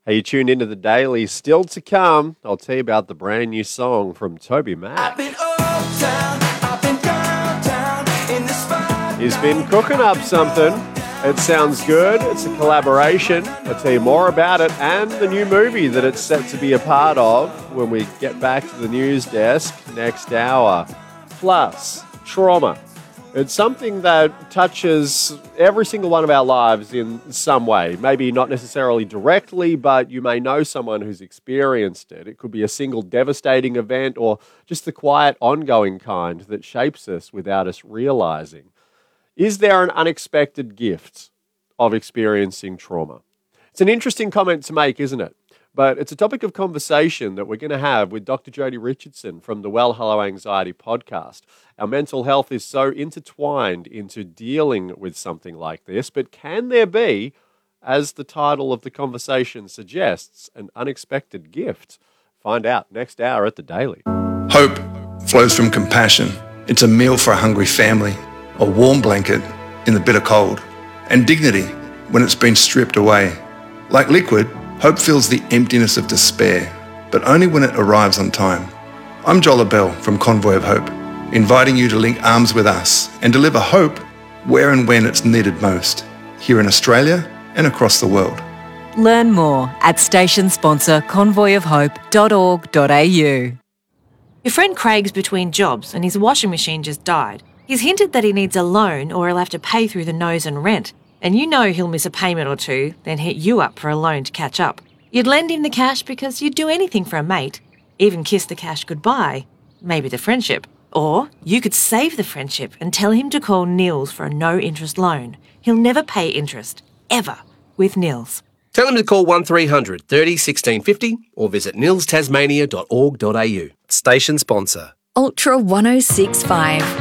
Hey, you tuned into the Daily. Still to come, I'll tell you about the brand new song from Toby Mac. He's been cooking up something. It sounds good. It's a collaboration. I'll tell you more about it and the new movie that it's set to be a part of when we get back to the news desk next hour. Plus, trauma. It's something that touches every single one of our lives in some way. Maybe not necessarily directly, but you may know someone who's experienced it. It could be a single devastating event or just the quiet, ongoing kind that shapes us without us realizing. Is there an unexpected gift of experiencing trauma? It's an interesting comment to make, isn't it? But it's a topic of conversation that we're going to have with Dr. Jodie Richardson from the Well Hello Anxiety podcast. Our mental health is so intertwined into dealing with something like this, but can there be, as the title of the conversation suggests, an unexpected gift? Find out next hour at The Daily. Hope flows from compassion. It's a meal for a hungry family, a warm blanket in the bitter cold, and dignity when it's been stripped away. Like liquid, hope fills the emptiness of despair, but only when it arrives on time. I'm Joel Bell from Convoy of Hope, inviting you to link arms with us and deliver hope where and when it's needed most, here in Australia and across the world. Learn more at station sponsor convoyofhope.org.au. Your friend Craig's between jobs and his washing machine just died. He's hinted that he needs a loan or he'll have to pay through the nose and rent. And you know he'll miss a payment or two, then hit you up for a loan to catch up. You'd lend him the cash because you'd do anything for a mate, even kiss the cash goodbye, maybe the friendship. Or you could save the friendship and tell him to call Nils for a no-interest loan. He'll never pay interest, ever, with Nils. Tell him to call 1300 30 1650 or visit nilstasmania.org.au. Station sponsor. Ultra 1065.